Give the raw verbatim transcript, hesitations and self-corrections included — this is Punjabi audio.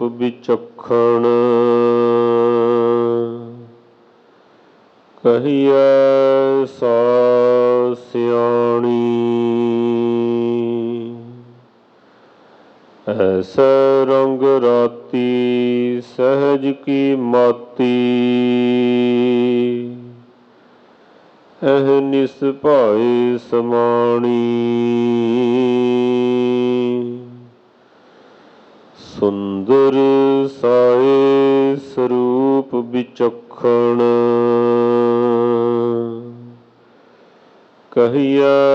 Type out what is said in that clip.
ਵਿਚਖਣ ਕਹੀਐ ਸਾ ਸਿਆਣੀ। ਐਸੈ ਰੰਗ ਰਾਤੀ ਸਹਿਜ ਕੀ ਮਾਤੀ ਅਹਨਿਸ ਭਾਏ ਸਮਾਣੀ। ਸੁੰਦਰ ਸਾਏ ਸਰੂਪ ਵਿਚਖਣ ਕਹੀਐ